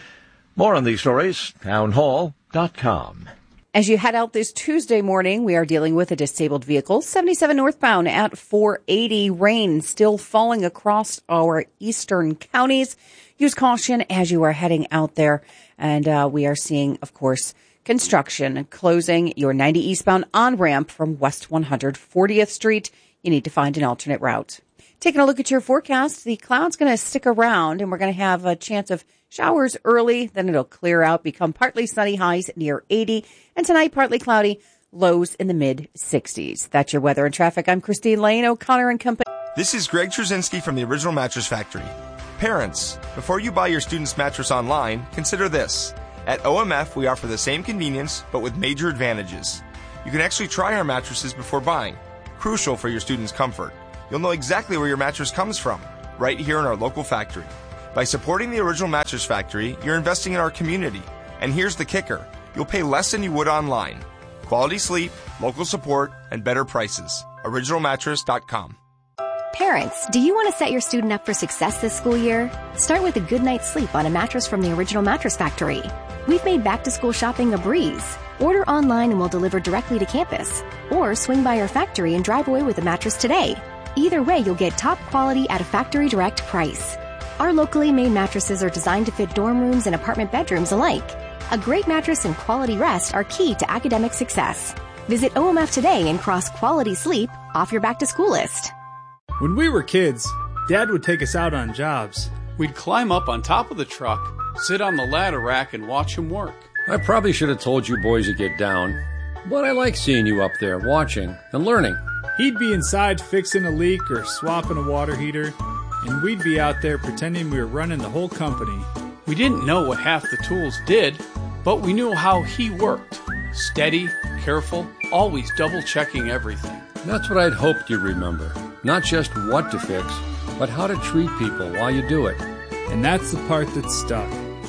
More on these stories, townhall.com. As you head out this Tuesday morning, we are dealing with a disabled vehicle, 77 northbound at 480. Rain still falling across our eastern counties. Use caution as you are heading out there. And we are seeing, of course, construction closing your 90 eastbound on-ramp from West 140th Street. You need to find an alternate route. Taking a look at your forecast, the cloud's going to stick around, and we're going to have a chance of showers early. Then it'll clear out, become partly sunny, highs near 80. And tonight, partly cloudy, lows in the mid-60s. That's your weather and traffic. I'm Christine Lane, O'Connor and Company. This is Greg Trzynski from the Original Mattress Factory. Parents, before you buy your student's mattress online, consider this. At OMF, we offer the same convenience, but with major advantages. You can actually try our mattresses before buying, crucial for your student's comfort. You'll know exactly where your mattress comes from, right here in our local factory. By supporting the Original Mattress Factory, you're investing in our community. And here's the kicker. You'll pay less than you would online. Quality sleep, local support, and better prices. OriginalMattress.com. Parents, do you want to set your student up for success this school year? Start with a good night's sleep on a mattress from the Original Mattress Factory. We've made back-to-school shopping a breeze. Order online and we'll deliver directly to campus. Or swing by our factory and drive away with a mattress today. Either way, you'll get top quality at a factory direct price. Our locally made mattresses are designed to fit dorm rooms and apartment bedrooms alike. A great mattress and quality rest are key to academic success. Visit OMF today and cross quality sleep off your back-to-school list. When we were kids, Dad would take us out on jobs. We'd climb up on top of the truck, sit on the ladder rack, and watch him work. I probably should have told you boys to get down, but I like seeing you up there watching and learning. He'd be inside fixing a leak or swapping a water heater, and we'd be out there pretending we were running the whole company. We didn't know what half the tools did, but we knew how he worked. Steady, careful, always double-checking everything. That's what I'd hoped you'd remember. Not just what to fix, but how to treat people while you do it. And that's the part that stuck.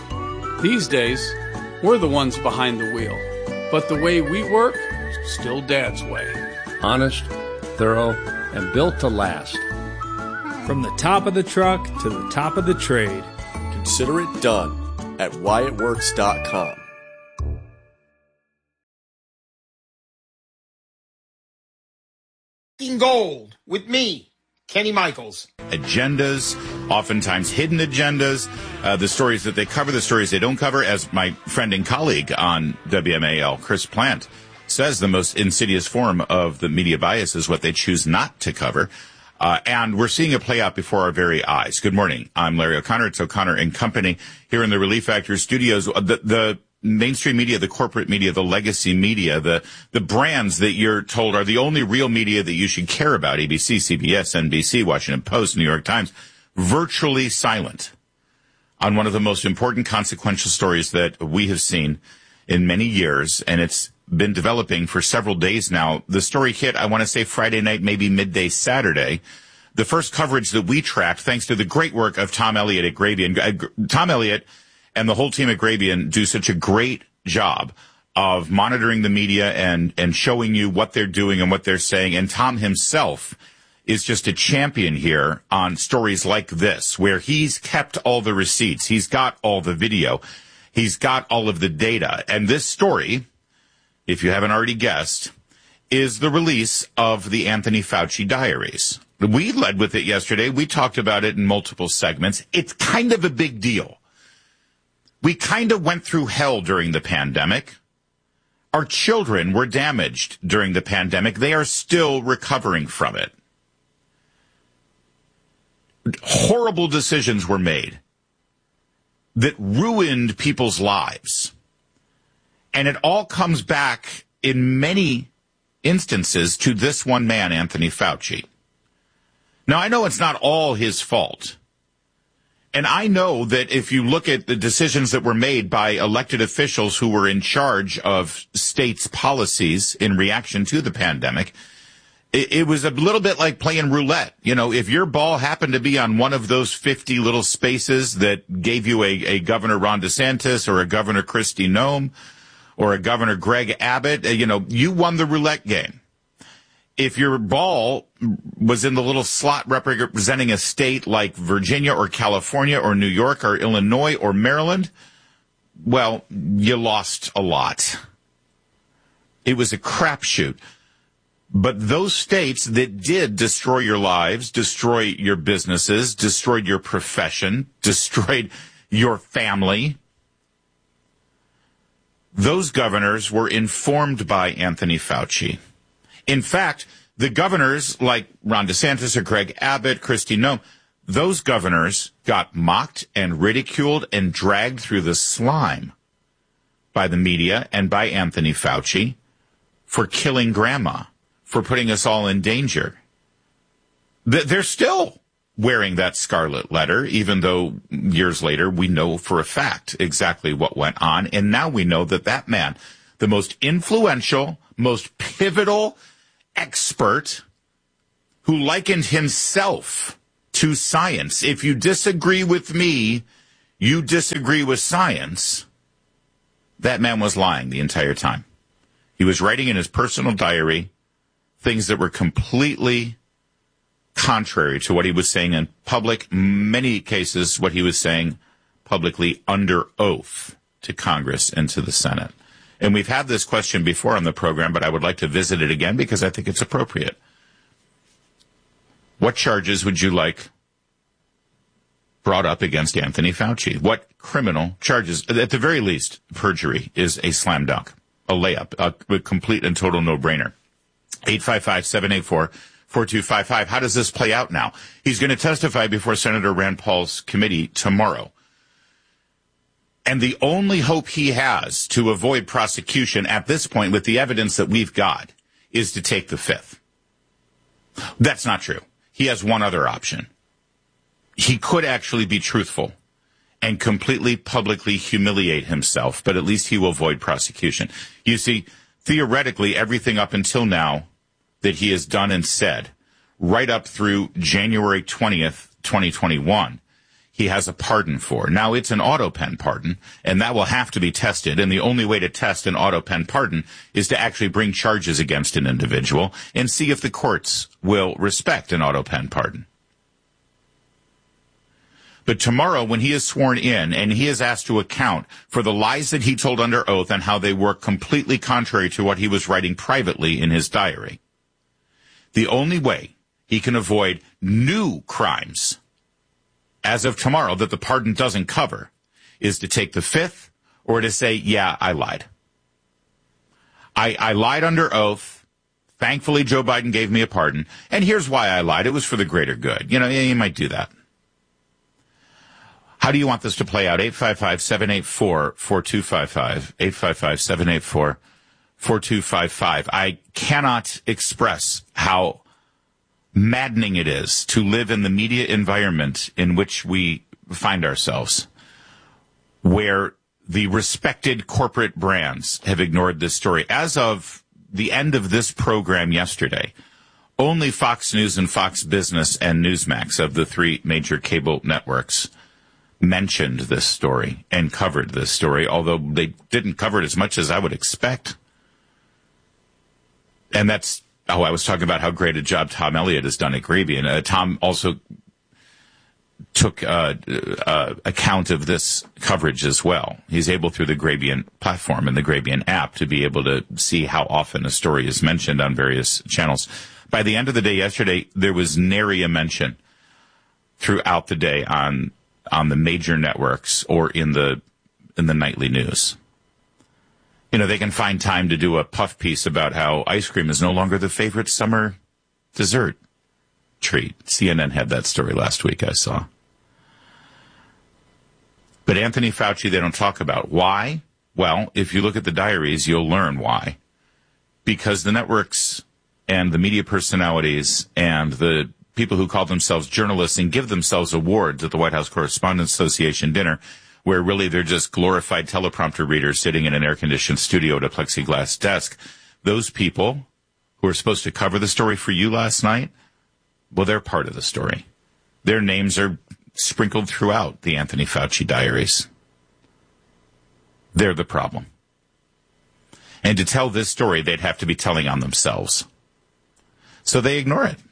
These days, we're the ones behind the wheel. But the way we work, still Dad's way. Honest, thorough, and built to last. From the top of the truck to the top of the trade. Consider it done at whyitworks.com. Gold with me, Kenny Michaels. Agendas, oftentimes hidden agendas, the stories that they cover, the stories they don't cover. As my friend and colleague on WMAL, Chris Plant, says, the most insidious form of the media bias is what they choose not to cover. And we're seeing it play out before our very eyes. Good morning. I'm Larry O'Connor. It's O'Connor and Company here in the Relief Factor studios. The mainstream media, the corporate media, the legacy media, the brands that you're told are the only real media that you should care about, ABC, CBS, NBC, Washington Post, New York Times, virtually silent on one of the most important consequential stories that we have seen in many years, and it's been developing for several days now. The story hit, I want to say, Friday night, maybe midday Saturday. The first coverage that we tracked, thanks to the great work of Tom Elliott at Grabien. Tom Elliott and the whole team at Grabien do such a great job of monitoring the media and showing you what they're doing and what they're saying. And Tom himself is just a champion here on stories like this, where he's kept all the receipts. He's got all the video. He's got all of the data. And this story, if you haven't already guessed, is the release of the Anthony Fauci diaries. We led with it yesterday. We talked about it in multiple segments. It's kind of a big deal. We kind of went through hell during the pandemic. Our children were damaged during the pandemic. They are still recovering from it. Horrible decisions were made that ruined people's lives. And it all comes back in many instances to this one man, Anthony Fauci. Now, I know it's not all his fault. And I know that if you look at the decisions that were made by elected officials who were in charge of states' policies in reaction to the pandemic, it was a little bit like playing roulette. You know, if your ball happened to be on one of those 50 little spaces that gave you a Governor Ron DeSantis or a Governor Kristi Noem or a Governor Greg Abbott, you know, you won the roulette game. if your ball was in the little slot representing a state like Virginia or California or New York or Illinois or Maryland, well, you lost a lot. It was a crapshoot. But those states that did destroy your lives, destroy your businesses, destroyed your profession, destroyed your family, those governors were informed by Anthony Fauci. In fact, the governors like Ron DeSantis or Greg Abbott, Kristi Noem, those governors got mocked and ridiculed and dragged through the slime by the media and by Anthony Fauci for killing grandma, for putting us all in danger. They're still wearing that scarlet letter, even though years later we know for a fact exactly what went on. And now we know that that man, the most influential, most pivotal expert who likened himself to science. If you disagree with me, you disagree with science. That man was lying the entire time. He was writing in his personal diary things that were completely contrary to what he was saying in public. Many cases, what he was saying publicly under oath to Congress and to the Senate. And we've had this question before on the program, but I would like to visit it again because I think it's appropriate. What charges would you like brought up against Anthony Fauci? What criminal charges? At the very least, perjury is a slam dunk, a layup, a complete and total no-brainer. 855-784-4255. How does this play out now? He's going to testify before Senator Rand Paul's committee tomorrow. And the only hope he has to avoid prosecution at this point with the evidence that we've got is to take the Fifth. That's not true. He has one other option. He could actually be truthful and completely publicly humiliate himself, but at least he will avoid prosecution. You see, theoretically, everything up until now that he has done and said, right up through January 20th, 2021, he has a pardon for. Now, it's an auto pen pardon, and that will have to be tested. And the only way to test an auto pen pardon is to actually bring charges against an individual and see if the courts will respect an auto pen pardon. But tomorrow, when he is sworn in and he is asked to account for the lies that he told under oath and how they were completely contrary to what he was writing privately in his diary, the only way he can avoid new crimes as of tomorrow that the pardon doesn't cover is to take the Fifth or to say, yeah, I lied. I lied under oath. Thankfully, Joe Biden gave me a pardon. And here's why I lied. It was for the greater good. You know, you might do that. How do you want this to play out? 855-784-4255. 855-784-4255. I cannot express how maddening it is to live in the media environment in which we find ourselves, where the respected corporate brands have ignored this story. As of the end of this program yesterday, only Fox News and Fox Business and Newsmax of the three major cable networks mentioned this story and covered this story, although they didn't cover it as much as I would expect. And that's, I was talking about how great a job Tom Elliott has done at Grabien. Tom also took account of this coverage as well. He's able, through the Grabien platform and the Grabien app, to be able to see how often a story is mentioned on various channels. By the end of the day yesterday, there was nary a mention throughout the day on the major networks or in the nightly news. You know, they can find time to do a puff piece about how ice cream is no longer the favorite summer dessert treat. CNN had that story last week, I saw. But Anthony Fauci, they don't talk about. Why? Well, if you look at the diaries, you'll learn why. Because the networks and the media personalities and the people who call themselves journalists and give themselves awards at the White House Correspondents Association dinner, where really they're just glorified teleprompter readers sitting in an air-conditioned studio at a plexiglass desk. Those people who are supposed to cover the story for you last night, well, they're part of the story. Their names are sprinkled throughout the Anthony Fauci diaries. They're the problem. And to tell this story, they'd have to be telling on themselves. So they ignore it.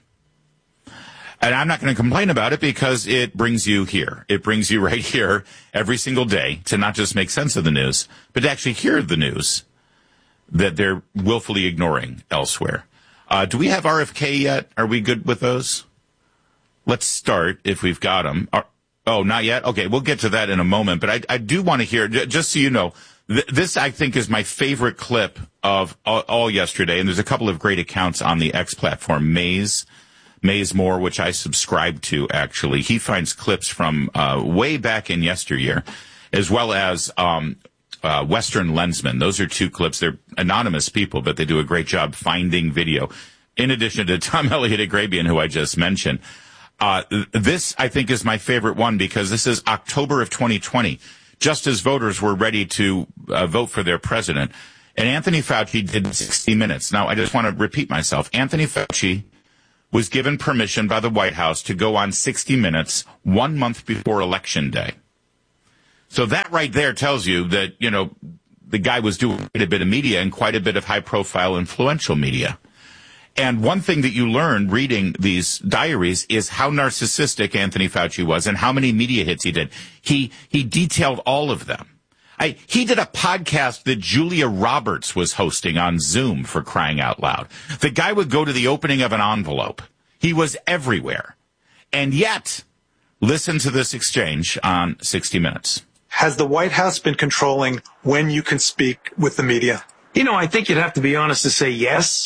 And I'm not going to complain about it because it brings you here. It brings you right here every single day to not just make sense of the news, but to actually hear the news that they're willfully ignoring elsewhere. Do we have RFK yet? Are we good with those? Let's start if we've got them. Oh, not yet? Okay, we'll get to that in a moment. But I do want to hear, just so you know, this I think is my favorite clip of all yesterday. And there's a couple of great accounts on the X platform. Maze Moore, which I subscribe to, actually. He finds clips from way back in yesteryear, as well as Western Lensman. Those are two clips. They're anonymous people, but they do a great job finding video, in addition to Tom Elliott Agrabian, who I just mentioned. This, I think, is my favorite one because this is October of 2020, just as voters were ready to vote for their president. And Anthony Fauci did 60 Minutes. Now, I just want to repeat myself. Anthony Fauci was given permission by the White House to go on 60 Minutes 1 month before Election Day. So that right there tells you that, you know, the guy was doing quite a bit of media and quite a bit of high-profile, influential media. And one thing that you learn reading these diaries is how narcissistic Anthony Fauci was and how many media hits he did. He detailed all of them. He did a podcast that Julia Roberts was hosting on Zoom, for crying out loud. The guy would go to the opening of an envelope. He was everywhere. And yet, listen to this exchange on 60 Minutes. Has the White House been controlling when you can speak with the media? You know, I think you'd have to be honest to say yes.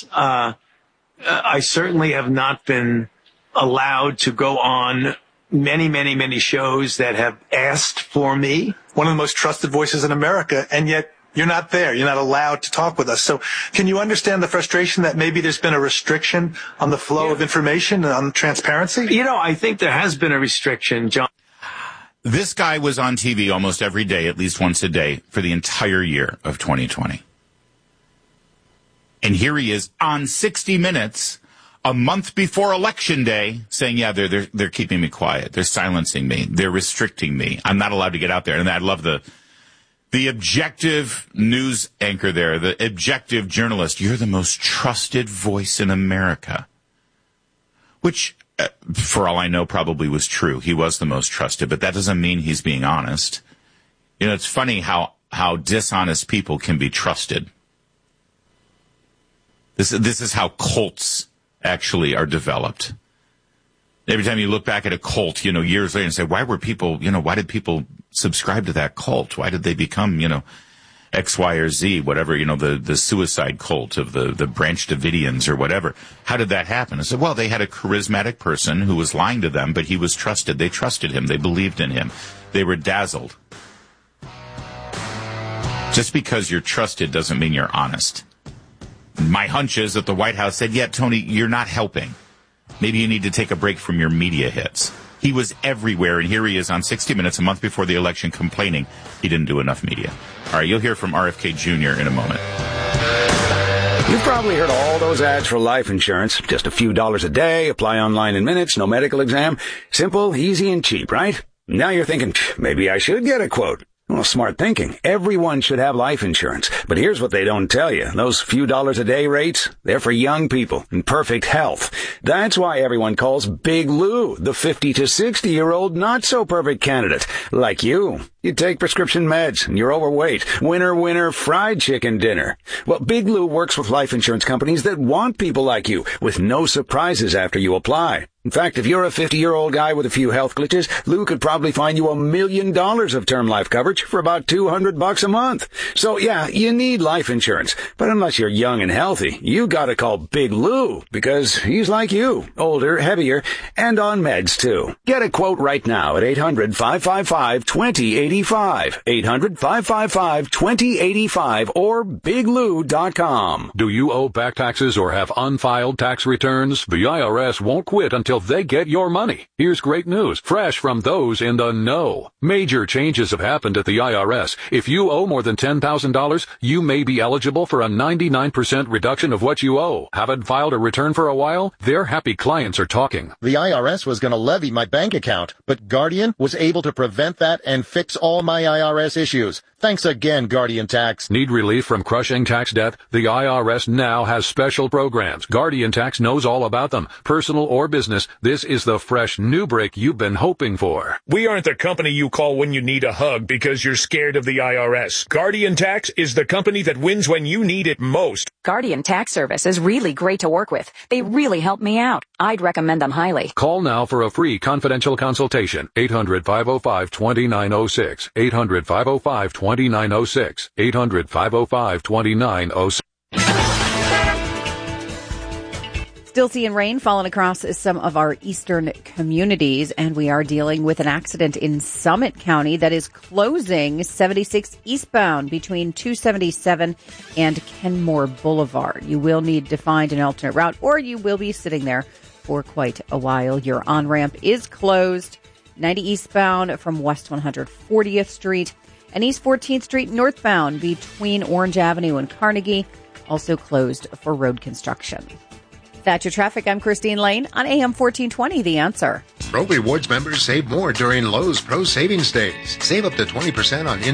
I certainly have not been allowed to go on many shows that have asked for me. One of the most trusted voices in America, and yet you're not there. You're not allowed to talk with us. So can you understand the frustration that maybe there's been a restriction on the flow of information and on transparency? You know, I think there has been a restriction, John. This guy was on TV almost every day, at least once a day, for the entire year of 2020. And here he is on 60 Minutes a month before Election Day saying, yeah, they're keeping me quiet. They're silencing me. They're restricting me. I'm not allowed to get out there. And I love the objective news anchor there, the objective journalist. You're the most trusted voice in America, which, for all I know, probably was true. He was the most trusted, but that doesn't mean he's being honest. You know, it's funny how dishonest people can be trusted. This is how cults actually are developed. Every time you look back at a cult, you know, years later and say, why did people subscribe to that cult? Why did they become, you know, X, Y, or Z, whatever, you know, the suicide cult of the Branch Davidians or whatever. How did that happen? I said, well, they had a charismatic person who was lying to them, but he was trusted. They trusted him. They believed in him. They were dazzled. Just because you're trusted doesn't mean you're honest. My hunch is that the White House said, yeah, Tony, you're not helping. Maybe you need to take a break from your media hits. He was everywhere, and here he is on 60 Minutes a month before the election complaining he didn't do enough media. All right, you'll hear from RFK Jr. in a moment. You've probably heard all those ads for life insurance. Just a few dollars a day, apply online in minutes, no medical exam. Simple, easy, and cheap, right? Now you're thinking, maybe I should get a quote. Well, smart thinking. Everyone should have life insurance. But here's what they don't tell you. Those few dollars a day rates, they're for young people in perfect health. That's why everyone calls Big Lou the 50 to 60-year-old not-so-perfect candidate. Like you. You take prescription meds and you're overweight. Winner, fried chicken dinner. Well, Big Lou works with life insurance companies that want people like you with no surprises after you apply. In fact, if you're a 50-year-old guy with a few health glitches, Lou could probably find you $1 million of term life coverage for about $200 a month. So yeah, you need life insurance. But unless you're young and healthy, you gotta call Big Lou because he's like you, older, heavier, and on meds too. Get a quote right now at 800-555-2085. 800-555-2085 or biglou.com. Do you owe back taxes or have unfiled tax returns? The IRS won't quit until they get your money. Here's great news, fresh from those in the know. Major changes have happened at the IRS. If you owe more than $10,000, you may be eligible for a 99% reduction of what you owe. Haven't filed a return for a while? Their happy clients are talking. The IRS was going to levy my bank account, but Guardian was able to prevent that and fix all my IRS issues. Thanks again, Guardian Tax. Need relief from crushing tax debt? The IRS now has special programs. Guardian Tax knows all about them. Personal or business, this is the fresh new break you've been hoping for. We aren't the company you call when you need a hug because you're scared of the IRS. Guardian Tax is the company that wins when you need it most. Guardian Tax Service is really great to work with. They really helped me out. I'd recommend them highly. Call now for a free confidential consultation. 800-505-2906. 800-505-2906. 800-505-2906. Still seeing rain falling across some of our eastern communities, and we are dealing with an accident in Summit County that is closing 76 eastbound between 277 and Kenmore Boulevard. You will need to find an alternate route, or you will be sitting there for quite a while. Your on-ramp is closed. 90 eastbound from West 140th Street. And East 14th Street northbound between Orange Avenue and Carnegie, also closed for road construction. That's your traffic. I'm Christine Lane on AM 1420, The Answer. Pro Rewards members save more during Lowe's Pro Savings Days. Save up to 20% on